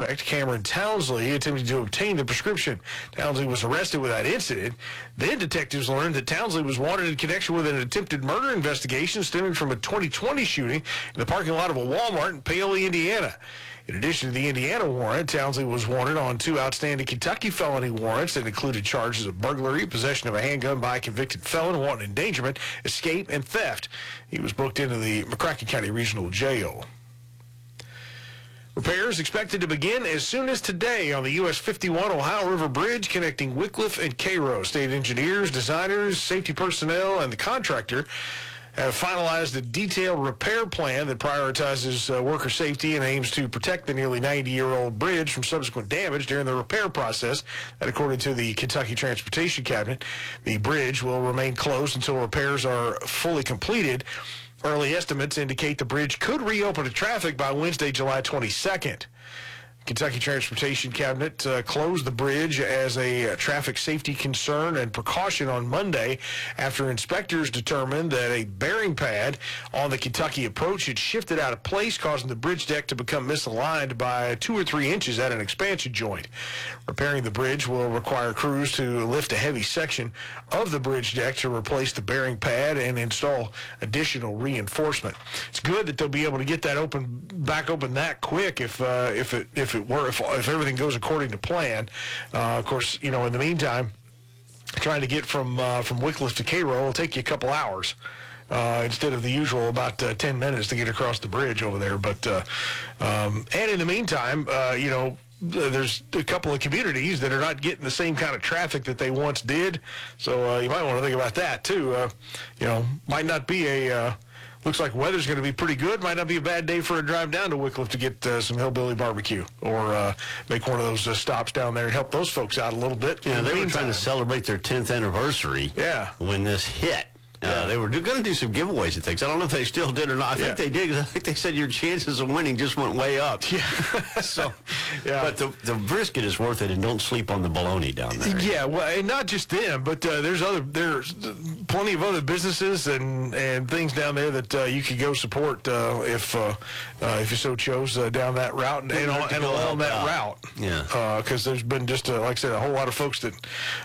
suspect, Cameron Townsley, attempted to obtain the prescription. Townsley was arrested with that incident. Then detectives learned that Townsley was wanted in connection with an attempted murder investigation stemming from a 2020 shooting in the parking lot of a Walmart in Paoli, Indiana. In addition to the Indiana warrant, Townsley was wanted on 2 outstanding Kentucky felony warrants that included charges of burglary, possession of a handgun by a convicted felon, wanton endangerment, escape, and theft. He was booked into the McCracken County Regional Jail. Repairs expected to begin as soon as today on the US 51 Ohio River Bridge connecting Wickliffe and Cairo. State engineers, designers, safety personnel, and the contractor have finalized a detailed repair plan that prioritizes worker safety and aims to protect the nearly 90-year-old bridge from subsequent damage during the repair process. And according to the Kentucky Transportation Cabinet, the bridge will remain closed until repairs are fully completed. Early estimates indicate the bridge could reopen to traffic by Wednesday, July 22nd. Kentucky Transportation Cabinet closed the bridge as a traffic safety concern and precaution on Monday after inspectors determined that a bearing pad on the Kentucky approach had shifted out of place, causing the bridge deck to become misaligned by 2 or 3 inches at an expansion joint. Repairing the bridge will require crews to lift a heavy section of the bridge deck to replace the bearing pad and install additional reinforcement. It's good that they'll be able to get that back open that quick if everything goes according to plan. Of course, in the meantime, trying to get from Wickliffe to Cairo will take you a couple hours instead of the usual about 10 minutes to get across the bridge over there. But and in the meantime, there's a couple of communities that are not getting the same kind of traffic that they once did. So you might want to think about that too. Might not be a looks like weather's going to be pretty good. Might not be a bad day for a drive down to Wickliffe to get some hillbilly barbecue or make one of those stops down there and help those folks out a little bit. Yeah, they were trying to celebrate their 10th anniversary when this hit. They were going to do some giveaways and things. I don't know if they still did or not. I think they did. I think they said your chances of winning just went way up. Yeah. But the brisket is worth it, and don't sleep on the bologna down there. Yeah, well, and not just them, but there's plenty of other businesses and things down there that you could go support if you so chose down that route and along that route. Yeah. Because there's been just like I said, a whole lot of folks that.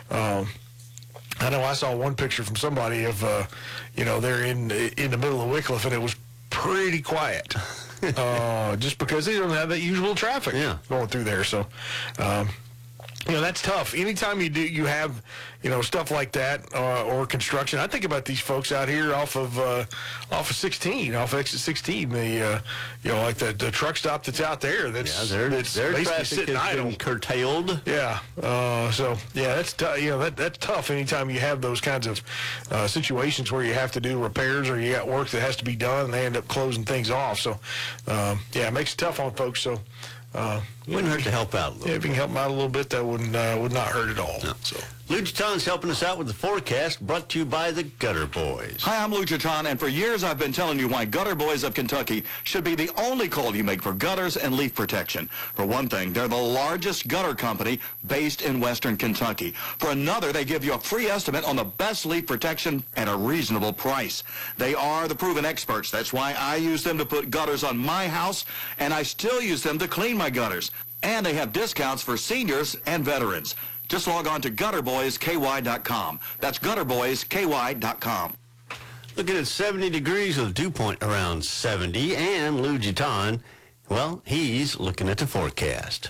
I know I saw one picture from somebody of, they're in the middle of Wickliffe, and it was pretty quiet, just because they don't have that usual traffic going through there. So, that's tough. Anytime you have, stuff like that or construction. I think about these folks out here off of 16, off exit 16. Like the truck stop that's out there. Their traffic sitting has idle. been curtailed. Yeah. That's that's tough. Anytime you have those kinds of situations where you have to do repairs or you got work that has to be done, and they end up closing things off. So, it makes it tough on folks. So. Wouldn't hurt to help out a little bit. If you can help them out a little bit, that would not hurt at all. No. So. Lou Jaton's helping us out with the forecast, brought to you by the Gutter Boys. Hi, I'm Lou Jaton, and for years I've been telling you why Gutter Boys of Kentucky should be the only call you make for gutters and leaf protection. For one thing, they're the largest gutter company based in western Kentucky. For another, they give you a free estimate on the best leaf protection at a reasonable price. They are the proven experts. That's why I use them to put gutters on my house, and I still use them to clean my gutters. And they have discounts for seniors and veterans. Just log on to gutterboysky.com. That's gutterboysky.com. Looking at 70 degrees with a dew point around 70, and Lou Jaton, well, he's looking at the forecast.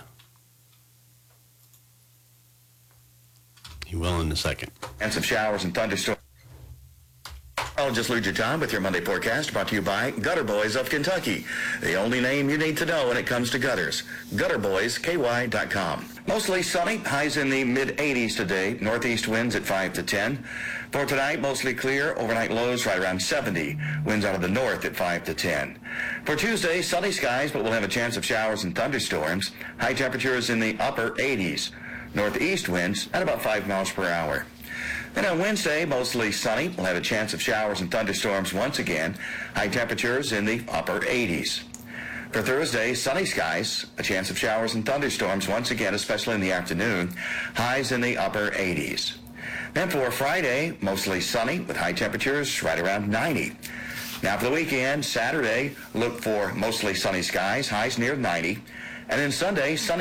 He will in a second. And some showers and thunderstorms. Just Lou Jaton with your Monday forecast, brought to you by Gutter Boys of Kentucky. The only name you need to know when it comes to gutters. gutterboysky.com. Mostly sunny, highs in the mid-80s today. Northeast winds at 5 to 10. For tonight, mostly clear. Overnight lows right around 70. Winds out of the north at 5 to 10. For Tuesday, sunny skies, but we'll have a chance of showers and thunderstorms. High temperatures in the upper 80s. Northeast winds at about 5 miles per hour. Then on Wednesday, mostly sunny. We'll have a chance of showers and thunderstorms once again. High temperatures in the upper 80s. For Thursday, sunny skies. A chance of showers and thunderstorms once again, especially in the afternoon. Highs in the upper 80s. Then for Friday, mostly sunny with high temperatures right around 90. Now for the weekend, Saturday, look for mostly sunny skies. Highs near 90. And then Sunday, sunny.